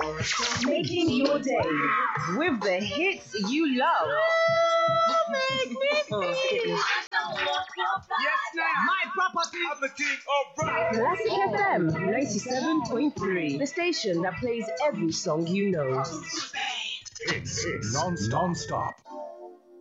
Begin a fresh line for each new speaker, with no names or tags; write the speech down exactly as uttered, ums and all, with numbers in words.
Making your day with the hits you love. Make me feel.
Yes, now.
My property.
I'm the king of rock.
Classic F M ninety-seven point three, the station that plays every song you know.
It's, it's non-stop. non-stop.